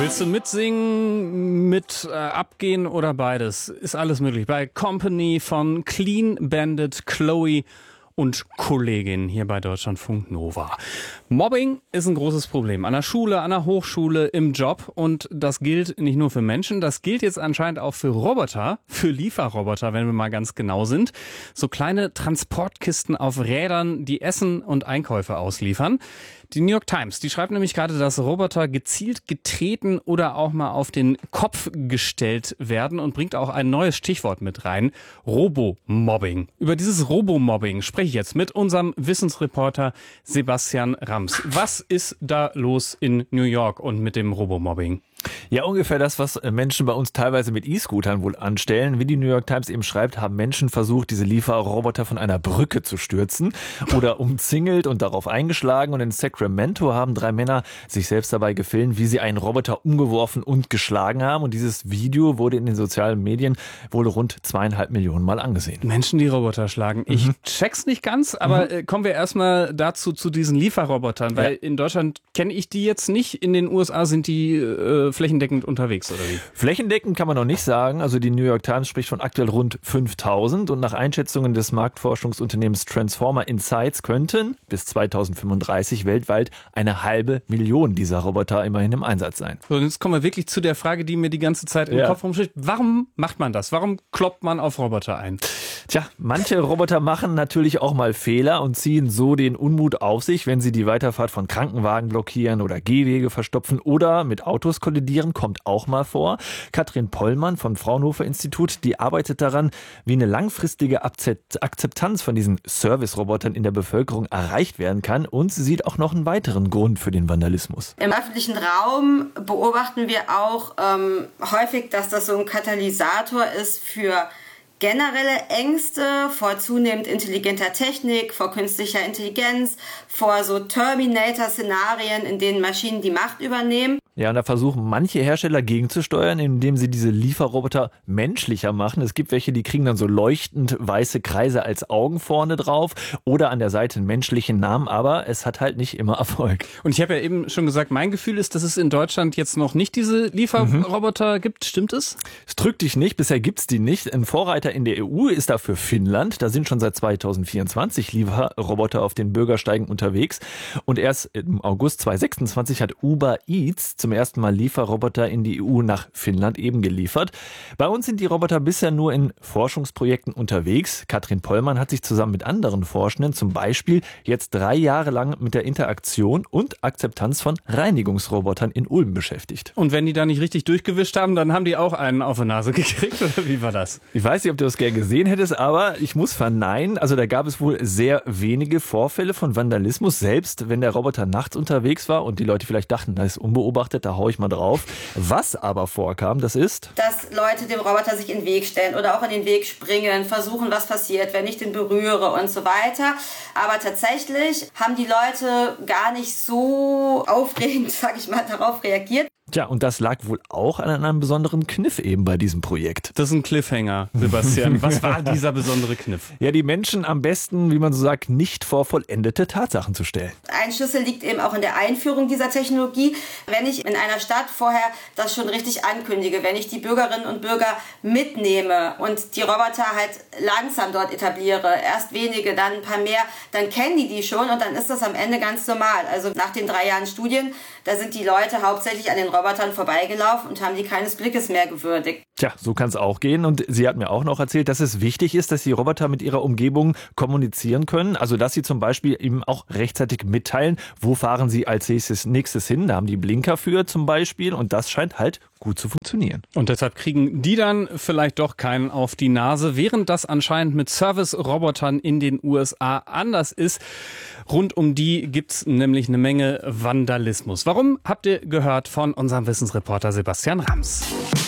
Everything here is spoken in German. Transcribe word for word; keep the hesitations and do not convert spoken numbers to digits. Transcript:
Willst du mitsingen, mit äh, abgehen oder beides? Ist alles möglich. Bei Company von Clean Bandit, Chloe und Kollegin hier bei Deutschlandfunk Nova. Mobbing ist ein großes Problem. An der Schule, an der Hochschule, im Job. Und das gilt nicht nur für Menschen, das gilt jetzt anscheinend auch für Roboter, für Lieferroboter, wenn wir mal ganz genau sind. So kleine Transportkisten auf Rädern, die Essen und Einkäufe ausliefern. Die New York Times, die schreibt nämlich gerade, dass Roboter gezielt getreten oder auch mal auf den Kopf gestellt werden und bringt auch ein neues Stichwort mit rein: Robomobbing. Über dieses Robomobbing spreche ich jetzt mit unserem Wissensreporter Sebastian Rams. Was ist da los in New York und mit dem Robomobbing? Ja, ungefähr das, was Menschen bei uns teilweise mit E-Scootern wohl anstellen. Wie die New York Times eben schreibt, haben Menschen versucht, diese Lieferroboter von einer Brücke zu stürzen oder umzingelt und darauf eingeschlagen. Und in Sacramento haben drei Männer sich selbst dabei gefilmt, wie sie einen Roboter umgeworfen und geschlagen haben. Und dieses Video wurde in den sozialen Medien wohl rund zweieinhalb Millionen Mal angesehen. Menschen, die Roboter schlagen. Ich Mhm. check's nicht ganz, aber mhm. äh, kommen wir erstmal dazu, zu diesen Lieferrobotern. Weil ja. in Deutschland kenne ich die jetzt nicht. In den U S A sind die äh, flächendeckend unterwegs, oder wie? Flächendeckend kann man noch nicht sagen. Also die New York Times spricht von aktuell rund fünftausend und nach Einschätzungen des Marktforschungsunternehmens Transformer Insights könnten bis zweitausendfünfunddreißig weltweit eine halbe Million dieser Roboter immerhin im Einsatz sein. So, und jetzt kommen wir wirklich zu der Frage, die mir die ganze Zeit im ja. Kopf rumsteht. Warum macht man das? Warum kloppt man auf Roboter ein? Tja, manche Roboter machen natürlich auch mal Fehler und ziehen so den Unmut auf sich, wenn sie die Weiterfahrt von Krankenwagen blockieren oder Gehwege verstopfen oder mit Autos kollidieren, kommt auch mal vor. Katrin Pollmann vom Fraunhofer Institut, die arbeitet daran, wie eine langfristige Akzeptanz von diesen Service-Robotern in der Bevölkerung erreicht werden kann, und sie sieht auch noch einen weiteren Grund für den Vandalismus. Im öffentlichen Raum beobachten wir auch ähm, häufig, dass das so ein Katalysator ist für generelle Ängste vor zunehmend intelligenter Technik, vor künstlicher Intelligenz, vor so Terminator-Szenarien, in denen Maschinen die Macht übernehmen. Ja, und da versuchen manche Hersteller gegenzusteuern, indem sie diese Lieferroboter menschlicher machen. Es gibt welche, die kriegen dann so leuchtend weiße Kreise als Augen vorne drauf oder an der Seite einen menschlichen Namen, aber es hat halt nicht immer Erfolg. Und ich habe ja eben schon gesagt, mein Gefühl ist, dass es in Deutschland jetzt noch nicht diese Lieferroboter mhm. gibt. Stimmt es? Es drückt dich nicht, bisher gibt's die nicht. Ein Vorreiter in der E U ist dafür Finnland. Da sind schon seit zweitausendvierundzwanzig Lieferroboter auf den Bürgersteigen unterwegs. Und erst im August zweitausendsechsundzwanzig hat Uber Eats zum ersten Mal Lieferroboter in die E U nach Finnland eben geliefert. Bei uns sind die Roboter bisher nur in Forschungsprojekten unterwegs. Katrin Pollmann hat sich zusammen mit anderen Forschenden zum Beispiel jetzt drei Jahre lang mit der Interaktion und Akzeptanz von Reinigungsrobotern in Ulm beschäftigt. Und wenn die da nicht richtig durchgewischt haben, dann haben die auch einen auf die Nase gekriegt, oder wie war das? Ich weiß nicht, ob du das gerne gesehen hättest, aber ich muss verneinen, also da gab es wohl sehr wenige Vorfälle von Vandalismus, selbst wenn der Roboter nachts unterwegs war und die Leute vielleicht dachten, das ist unbeobachtet, da hau ich mal drauf. Was aber vorkam, das ist, dass Leute dem Roboter sich in den Weg stellen oder auch in den Weg springen, versuchen, was passiert, wenn ich den berühre und so weiter. Aber tatsächlich haben die Leute gar nicht so aufregend, sag ich mal, darauf reagiert. Tja, und das lag wohl auch an einem besonderen Kniff eben bei diesem Projekt. Das ist ein Cliffhanger, Sebastian. Was war dieser besondere Kniff? Ja, die Menschen am besten, wie man so sagt, nicht vor vollendete Tatsachen zu stellen. Ein Schlüssel liegt eben auch in der Einführung dieser Technologie. Wenn ich in einer Stadt vorher das schon richtig ankündige, wenn ich die Bürgerinnen und Bürger mitnehme und die Roboter halt langsam dort etabliere, erst wenige, dann ein paar mehr, dann kennen die die schon und dann ist das am Ende ganz normal. Also nach den drei Jahren Studien, da sind die Leute hauptsächlich an den Robotern vorbeigelaufen und haben die keines Blickes mehr gewürdigt. Tja, so kann es auch gehen. Und sie hat mir auch noch erzählt, dass es wichtig ist, dass die Roboter mit ihrer Umgebung kommunizieren können. Also dass sie zum Beispiel eben auch rechtzeitig mitteilen, wo fahren sie als nächstes, nächstes hin. Da haben die Blinker für zum Beispiel. Und das scheint halt gut zu funktionieren. Und deshalb kriegen die dann vielleicht doch keinen auf die Nase, während das anscheinend mit Service-Robotern in den U S A anders ist. Rund um die gibt's nämlich eine Menge Vandalismus. Warum, habt ihr gehört von unserem Wissensreporter Sebastian Rams.